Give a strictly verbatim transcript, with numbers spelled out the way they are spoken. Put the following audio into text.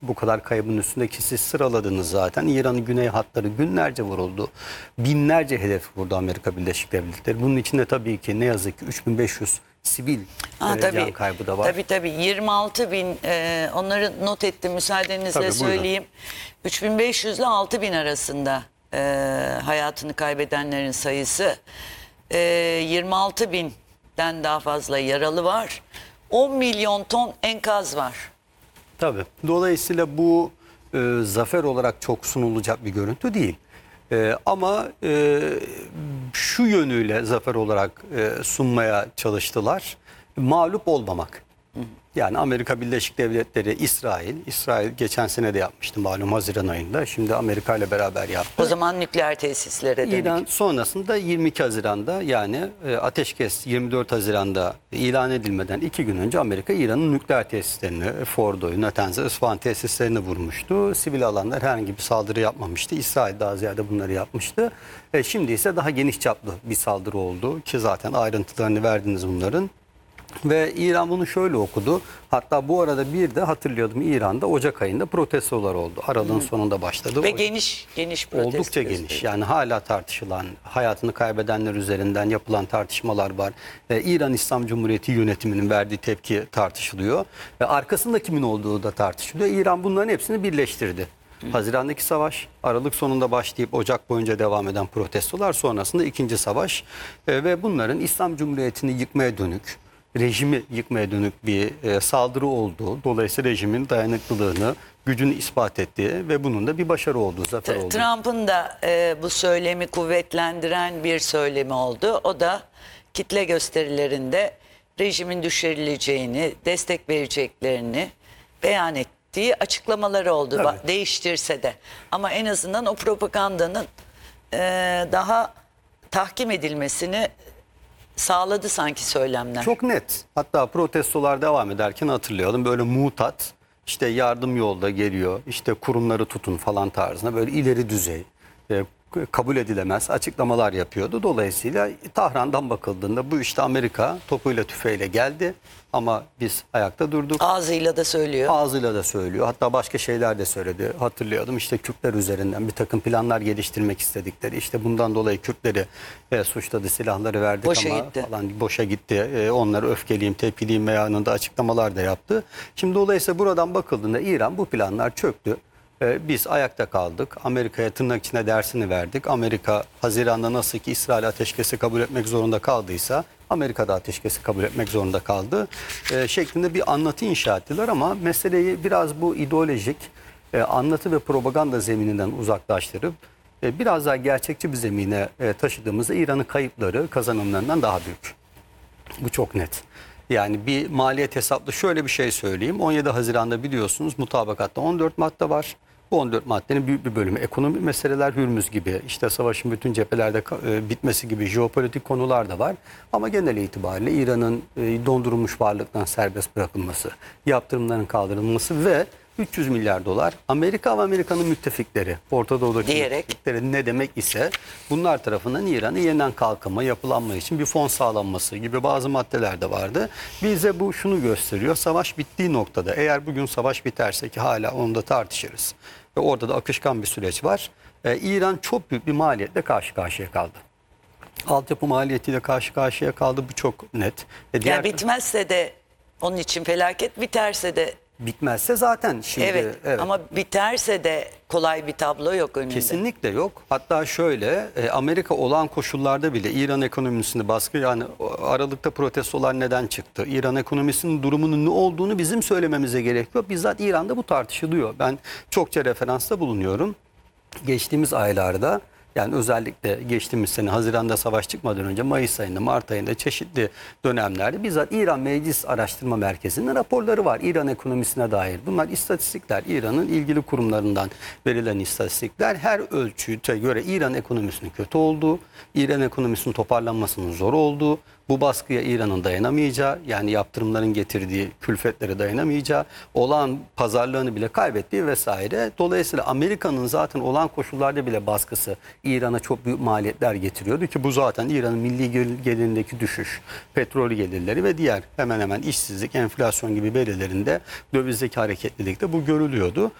bu kadar kaybın üstündeki siz sıraladınız zaten. İran'ın güney hatları günlerce vuruldu. Binlerce hedef vurdu Amerika Birleşik Devletleri. Bunun içinde tabii ki ne yazık ki üç bin beş yüz sivil Ha, e, tabii, can kaybı da var. Tabii tabii yirmi altı bin e, onları not ettim müsaadenizle Tabii, söyleyeyim. üç bin beş yüz ile altı bin arasında e, hayatını kaybedenlerin sayısı. E, yirmi altı binden daha fazla yaralı var. on milyon ton enkaz var. Tabii. Dolayısıyla bu e, zafer olarak çok sunulacak bir görüntü değil. E, ama e, şu yönüyle zafer olarak e, sunmaya çalıştılar. Mağlup olmamak. Yani Amerika Birleşik Devletleri, İsrail, İsrail geçen sene de yapmıştı malum Haziran ayında. Şimdi Amerika ile beraber yaptı. O zaman nükleer tesislere dönük. İran sonrasında yirmi iki Haziran'da yani e, ateşkes yirmi dört Haziran'da ilan edilmeden iki gün önce Amerika İran'ın nükleer tesislerini, Fordo'yu, Natanz'ı, Isfahan tesislerini vurmuştu. Sivil alanlar herhangi bir saldırı yapmamıştı. İsrail daha ziyade bunları yapmıştı. E, şimdi ise daha geniş çaplı bir saldırı oldu ki zaten ayrıntılarını verdiniz bunların. Ve İran bunu şöyle okudu. Hatta bu arada bir de hatırlıyordum İran'da Ocak ayında protestolar oldu. Aralığın hmm. sonunda başladı. Ve o, geniş geniş protesto. Oldukça geniş. Yani hala tartışılan, hayatını kaybedenler üzerinden yapılan tartışmalar var. Ee, İran İslam Cumhuriyeti yönetiminin verdiği tepki tartışılıyor. Ve arkasında kimin olduğu da tartışılıyor. İran bunların hepsini birleştirdi. Hmm. Haziran'daki savaş, Aralık sonunda başlayıp Ocak boyunca devam eden protestolar sonrasında ikinci savaş. Ee, ve bunların İslam Cumhuriyeti'ni yıkmaya dönük, rejimi yıkmaya dönük bir e, saldırı olduğu, dolayısıyla rejimin dayanıklılığını, gücünü ispat ettiği ve bunun da bir başarı olduğu, zafer olduğu. Trump'ın da e, bu söylemi kuvvetlendiren bir söylemi oldu. O da kitle gösterilerinde rejimin düşürüleceğini, destek vereceklerini beyan ettiği açıklamaları oldu. Tabii. Değiştirse de. Ama en azından o propagandanın e, daha tahkim edilmesini sağladı sanki söylemler. Çok net. Hatta protestolar devam ederken hatırlayalım. Böyle mutat, işte yardım yolda geliyor, işte kurumları tutun falan tarzında böyle ileri düzey, e, kabul edilemez açıklamalar yapıyordu. Dolayısıyla Tahran'dan bakıldığında bu işte Amerika topuyla tüfeğiyle geldi ama biz ayakta durduk. Ağzıyla da söylüyor. Ağzıyla da söylüyor. Hatta başka şeyler de söyledi. Hatırlıyordum işte Kürtler üzerinden bir takım planlar geliştirmek istedikleri. İşte bundan dolayı Kürtleri e, suçladı, silahları verdik boşa ama gitti. falan boşa gitti. E, onları öfkeliyim, tepkiliyim meyanında açıklamalar da yaptı. Şimdi dolayısıyla buradan bakıldığında İran bu planlar çöktü. E, biz ayakta kaldık. Amerika'ya tırnak içine dersini verdik. Amerika Haziran'da nasıl ki İsrail ateşkesi kabul etmek zorunda kaldıysa Amerika'da ateşkesi kabul etmek zorunda kaldı e, şeklinde bir anlatı inşa ettiler ama meseleyi biraz bu ideolojik e, anlatı ve propaganda zemininden uzaklaştırıp e, biraz daha gerçekçi bir zemine e, taşıdığımızda İran'ın kayıpları kazanımlarından daha büyük. Bu çok net. Yani bir maliyet hesaplı şöyle bir şey söyleyeyim. on yedi Haziran'da biliyorsunuz mutabakatta on dört madde var. Bu on dört maddenin büyük bir bölümü ekonomik meseleler, Hürmüz gibi, işte savaşın bütün cephelerde e, bitmesi gibi jeopolitik konular da var. Ama genel itibariyle İran'ın e, dondurulmuş varlıktan serbest bırakılması, yaptırımların kaldırılması ve üç yüz milyar dolar Amerika ve Amerika'nın müttefikleri, Orta Doğu'daki diyerek müttefikleri ne demek ise bunlar tarafından İran'ı yeniden kalkınma, yapılanma için bir fon sağlanması gibi bazı maddeler de vardı. Bize bu şunu gösteriyor. Savaş bittiği noktada eğer bugün savaş biterse ki hala onu da tartışırız ve orada da akışkan bir süreç var. Ee, İran çok büyük bir maliyetle karşı karşıya kaldı. Altyapı maliyetiyle karşı karşıya kaldı. Bu çok net. E diğer... Yani bitmezse de onun için felaket, biterse de Bitmezse zaten şimdi... Evet, evet ama biterse de kolay bir tablo yok önünde. Kesinlikle yok. Hatta şöyle e, Amerika olağan koşullarda bile İran ekonomisinde baskı, yani Aralık'ta protestolar neden çıktı? İran ekonomisinin durumunun ne olduğunu bizim söylememize gerekiyor. Bizzat İran'da bu tartışılıyor. Ben çokça referansta bulunuyorum. Geçtiğimiz aylarda, yani özellikle geçtiğimiz sene Haziran'da savaş çıkmadan önce Mayıs ayında, Mart ayında çeşitli dönemlerde bizzat İran Meclis Araştırma Merkezi'nin raporları var İran ekonomisine dair. Bunlar istatistikler, İran'ın ilgili kurumlarından verilen istatistikler. Her ölçüte göre İran ekonomisinin kötü olduğu, İran ekonomisinin toparlanmasının zor olduğu, bu baskıya İran'ın dayanamayacağı, yani yaptırımların getirdiği külfetlere dayanamayacağı, olağan pazarlığını bile kaybettiği vesaire. Dolayısıyla Amerika'nın zaten olağan koşullarda bile baskısı İran'a çok büyük maliyetler getiriyordu ki bu zaten İran'ın milli gel- gelirindeki düşüş, petrol gelirleri ve diğer hemen hemen işsizlik, enflasyon gibi verilerinde dövizdeki hareketlilikte bu görülüyordu.